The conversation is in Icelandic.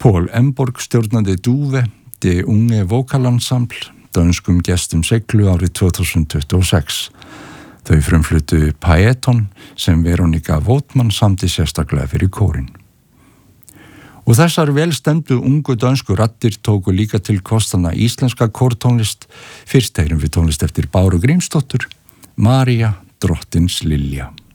Paul Emborg stjórnaði Duve, Det Unge Vokalensemble, dönskum gestum seglu árið 2026. Þau frumfluttu Paeton sem Veronika Votman samdi sérstaklega fyrir kórinn. Og þessar velstendu ungu dönsku raddir tóku líka til kostanna íslenska kórtónlist. Fyrst heyrum við tónlist eftir Báru Grímsdóttur, María drottins Lilja.